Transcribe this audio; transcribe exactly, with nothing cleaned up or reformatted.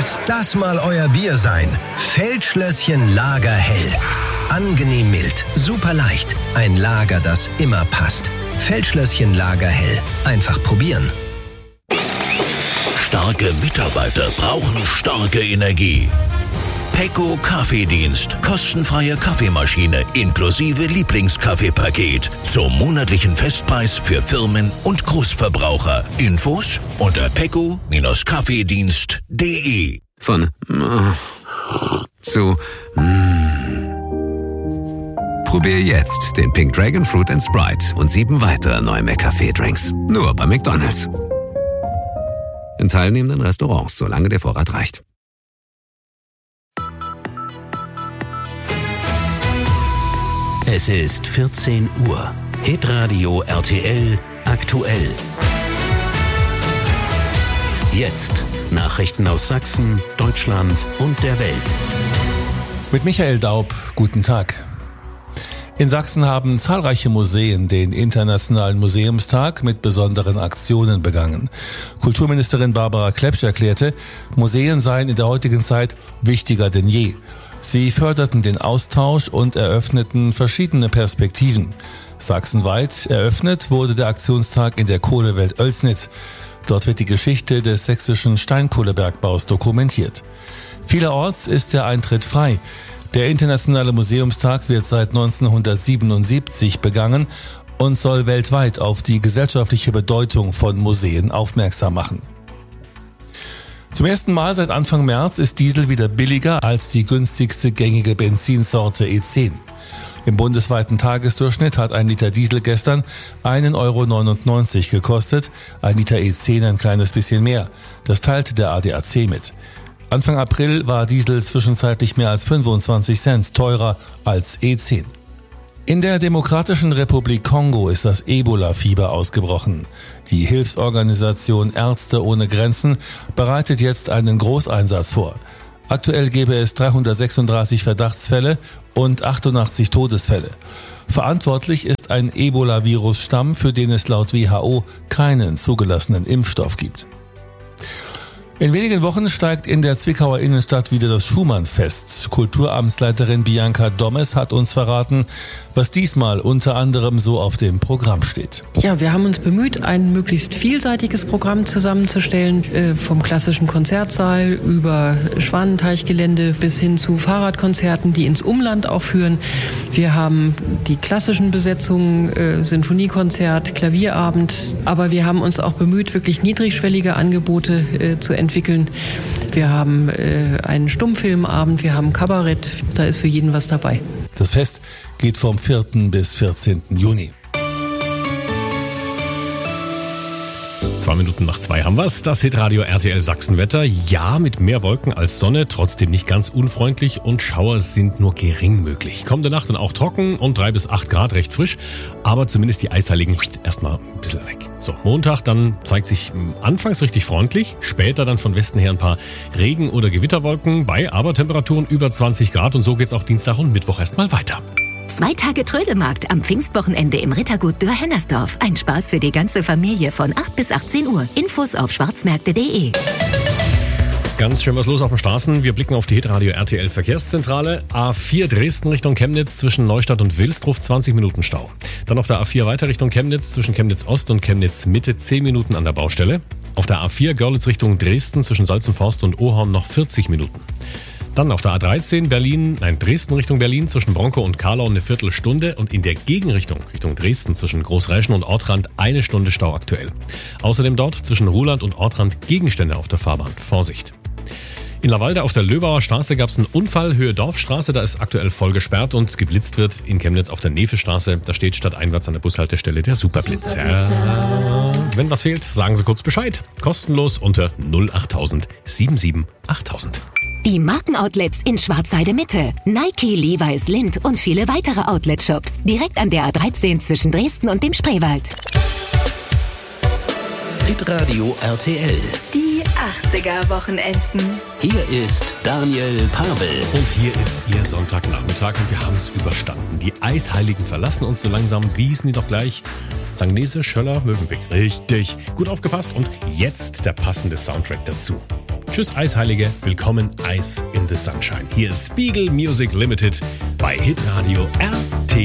Lass das mal euer Bier sein. Feldschlösschen Lagerhell. Angenehm mild, super leicht. Ein Lager, das immer passt. Feldschlösschen Lagerhell. Einfach probieren. Starke Mitarbeiter brauchen starke Energie. Pecco Kaffeedienst. Kostenfreie Kaffeemaschine inklusive Lieblingskaffeepaket. Zum monatlichen Festpreis für Firmen und Großverbraucher. Infos unter pecco Kaffeedienst punkt de. Von zu Probier jetzt den Pink Dragon Fruit and Sprite und sieben weitere neue McCafé-Drinks. Nur bei McDonald's. In teilnehmenden Restaurants, solange der Vorrat reicht. Es ist vierzehn Uhr. Hitradio R T L aktuell. Jetzt Nachrichten aus Sachsen, Deutschland und der Welt. Mit Michael Daub, guten Tag. In Sachsen haben zahlreiche Museen den Internationalen Museumstag mit besonderen Aktionen begangen. Kulturministerin Barbara Klepsch erklärte, Museen seien in der heutigen Zeit wichtiger denn je. Sie förderten den Austausch und eröffneten verschiedene Perspektiven. Sachsenweit eröffnet wurde der Aktionstag in der Kohlewelt Oelsnitz. Dort wird die Geschichte des sächsischen Steinkohlebergbaus dokumentiert. Vielerorts ist der Eintritt frei. Der Internationale Museumstag wird seit neunzehnhundertsiebenundsiebzig begangen und soll weltweit auf die gesellschaftliche Bedeutung von Museen aufmerksam machen. Zum ersten Mal seit Anfang März ist Diesel wieder billiger als die günstigste gängige Benzinsorte E zehn. Im bundesweiten Tagesdurchschnitt hat ein Liter Diesel gestern einen Euro neunundneunzig gekostet, ein Liter E zehn ein kleines bisschen mehr. Das teilte der A D A C mit. Anfang April war Diesel zwischenzeitlich mehr als fünfundzwanzig Cent teurer als E zehn. In der Demokratischen Republik Kongo ist das Ebola-Fieber ausgebrochen. Die Hilfsorganisation Ärzte ohne Grenzen bereitet jetzt einen Großeinsatz vor. Aktuell gäbe es dreihundertsechsunddreißig Verdachtsfälle und achtundachtzig Todesfälle. Verantwortlich ist ein Ebola-Virus-Stamm, für den es laut W H O keinen zugelassenen Impfstoff gibt. In wenigen Wochen steigt in der Zwickauer Innenstadt wieder das Schumann-Fest. Kulturamtsleiterin Bianca Dommes hat uns verraten, was diesmal unter anderem so auf dem Programm steht. Ja, wir haben uns bemüht, ein möglichst vielseitiges Programm zusammenzustellen, äh, vom klassischen Konzertsaal über Schwanenteichgelände bis hin zu Fahrradkonzerten, die ins Umland auch führen. Wir haben die klassischen Besetzungen, äh, Sinfoniekonzert, Klavierabend, aber wir haben uns auch bemüht, wirklich niedrigschwellige Angebote äh, zu entwickeln. Wir haben äh, einen Stummfilmabend, wir haben Kabarett, da ist für jeden was dabei. Das Fest geht vom vierten bis vierzehnten Juni. Zwei Minuten nach zwei haben wir's. Das Hitradio R T L Sachsenwetter. Ja, mit mehr Wolken als Sonne, trotzdem nicht ganz unfreundlich und Schauer sind nur gering möglich. Kommende Nacht dann auch trocken und drei bis acht Grad recht frisch, aber zumindest die Eisheiligen erstmal ein bisschen weg. So, Montag dann zeigt sich anfangs richtig freundlich, später dann von Westen her ein paar Regen- oder Gewitterwolken bei aber Temperaturen über zwanzig Grad und so geht's auch Dienstag und Mittwoch erstmal weiter. Zwei Tage Trödelmarkt am Pfingstwochenende im Rittergut Dürr-Hennersdorf. Ein Spaß für die ganze Familie von acht bis achtzehn Uhr. Infos auf schwarzmärkte punkt de. Ganz schön was los auf den Straßen. Wir blicken auf die Hitradio R T L Verkehrszentrale. A vier Dresden Richtung Chemnitz zwischen Neustadt und Wilsdruff zwanzig Minuten Stau. Dann auf der A vier weiter Richtung Chemnitz zwischen Chemnitz Ost und Chemnitz Mitte zehn Minuten an der Baustelle. Auf der A vier Görlitz Richtung Dresden zwischen Salzenforst und Ohaum noch vierzig Minuten. Dann auf der A dreizehn Berlin, nein, Dresden Richtung Berlin zwischen Bronkow und Karlau eine Viertelstunde und in der Gegenrichtung Richtung Dresden zwischen Großräschen und Ortrand eine Stunde Stau aktuell. Außerdem dort zwischen Ruhland und Ortrand Gegenstände auf der Fahrbahn. Vorsicht! In Lavallda auf der Löbauer Straße gab es einen Unfall, Höhe Dorfstraße, da ist aktuell voll gesperrt und geblitzt wird in Chemnitz auf der Nevestraße. Da steht stadteinwärts an der Bushaltestelle der Superblitzer. Wenn was fehlt, sagen Sie kurz Bescheid. Kostenlos unter null achttausend siebenundsiebzig achttausend. Die Markenoutlets in Schwarzheide Mitte. Nike, Levi's, Lindt und viele weitere Outlet-Shops. Direkt an der A dreizehn zwischen Dresden und dem Spreewald. Hitradio R T L. Die achtziger-Wochenenden. Hier ist Daniel Pavel. Und hier ist Ihr Sonntagnachmittag und wir haben es überstanden. Die Eisheiligen verlassen uns so langsam. Wie hießen die doch gleich? Langnese, Schöller, Mövenpick. Richtig. Gut aufgepasst und jetzt der passende Soundtrack dazu. Tschüss Eisheilige, willkommen Ice in the Sunshine. Hier ist Spiegel Music Limited bei Hitradio R T L.